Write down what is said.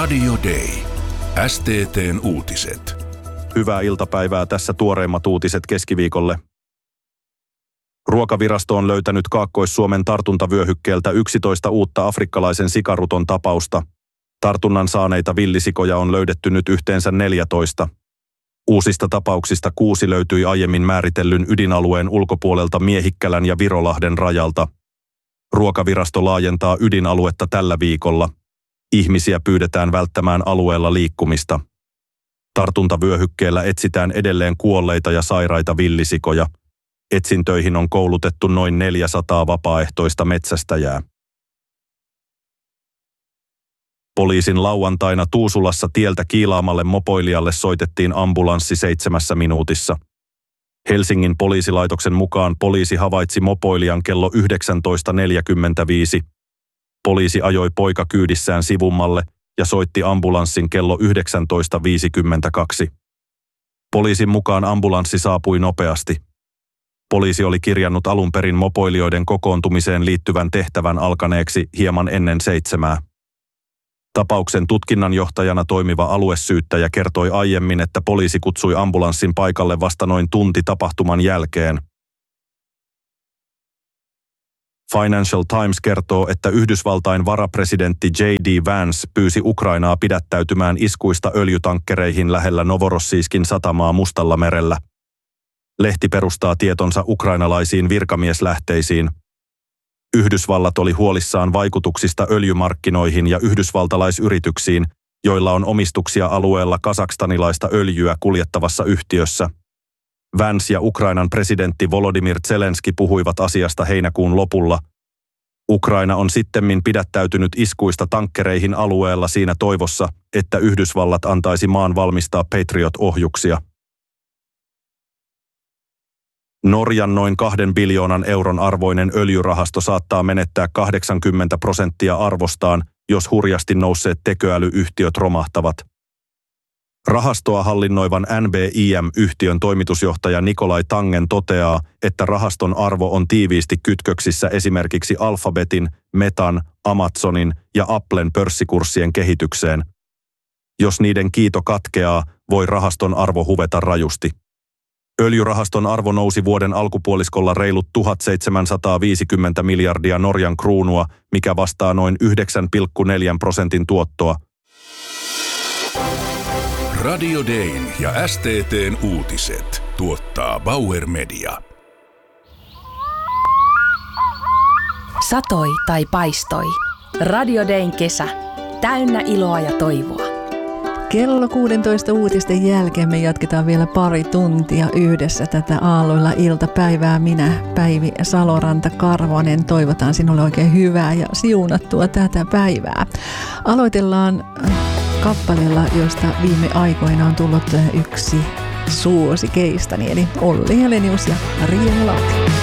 Radio Day. STT:n uutiset. Hyvää iltapäivää, tässä tuoreimmat uutiset keskiviikolle. Ruokavirasto on löytänyt Kaakkois-Suomen tartuntavyöhykkeeltä 11 uutta afrikkalaisen sikaruton tapausta. Tartunnan saaneita villisikoja on löydetty nyt yhteensä 14. Uusista tapauksista 6 löytyi aiemmin määritellyn ydinalueen ulkopuolelta Miehikkälän ja Virolahden rajalta. Ruokavirasto laajentaa ydinaluetta tällä viikolla. Ihmisiä pyydetään välttämään alueella liikkumista. Tartuntavyöhykkeellä etsitään edelleen kuolleita ja sairaita villisikoja. Etsintöihin on koulutettu noin 400 vapaaehtoista metsästäjää. Poliisin lauantaina Tuusulassa tieltä kiilaamalle mopoilijalle soitettiin ambulanssi 7 minuutissa. Helsingin poliisilaitoksen mukaan poliisi havaitsi mopoilijan kello 19.45. Poliisi ajoi poika kyydissään sivummalle ja soitti ambulanssin kello 19.52. Poliisin mukaan ambulanssi saapui nopeasti. Poliisi oli kirjannut alun perin mopoilijoiden kokoontumiseen liittyvän tehtävän alkaneeksi hieman ennen 7. Tapauksen tutkinnanjohtajana toimiva aluesyyttäjä kertoi aiemmin, että poliisi kutsui ambulanssin paikalle vasta noin tunti tapahtuman jälkeen. Financial Times kertoo, että Yhdysvaltain varapresidentti J.D. Vance pyysi Ukrainaa pidättäytymään iskuista öljytankkereihin lähellä Novorossijskin satamaa Mustalla merellä. Lehti perustaa tietonsa ukrainalaisiin virkamieslähteisiin. Yhdysvallat oli huolissaan vaikutuksista öljymarkkinoihin ja yhdysvaltalaisyrityksiin, joilla on omistuksia alueella kazakstanilaista öljyä kuljettavassa yhtiössä. Vance ja Ukrainan presidentti Volodymyr Zelenski puhuivat asiasta heinäkuun lopulla. Ukraina on sittemmin pidättäytynyt iskuista tankkereihin alueella siinä toivossa, että Yhdysvallat antaisi maan valmistaa Patriot-ohjuksia. Norjan noin 2 biljoonan euron arvoinen öljyrahasto saattaa menettää 80% arvostaan, jos hurjasti nousseet tekoälyyhtiöt romahtavat. Rahastoa hallinnoivan NBIM-yhtiön toimitusjohtaja Nikolai Tangen toteaa, että rahaston arvo on tiiviisti kytköksissä esimerkiksi Alphabetin, Metan, Amazonin ja Applen pörssikurssien kehitykseen. Jos niiden kiito katkeaa, voi rahaston arvo huveta rajusti. Öljyrahaston arvo nousi vuoden alkupuoliskolla reilut 1750 miljardia Norjan kruunua, mikä vastaa noin 9,4% tuottoa. Radio Dayn ja STT:n uutiset tuottaa Bauer Media. Satoi tai paistoi. Radio Dayn kesä. Täynnä iloa ja toivoa. Kello 16 uutisten jälkeen me jatketaan vielä pari tuntia yhdessä tätä aalloilla iltapäivää. Minä, Päivi Saloranta-Karvonen, toivotan sinulle oikein hyvää ja siunattua tätä päivää. Aloitellaan kappaleella, josta viime aikoina on tullut yksi suosikeistani, eli Olli Helenius ja Riian Laati.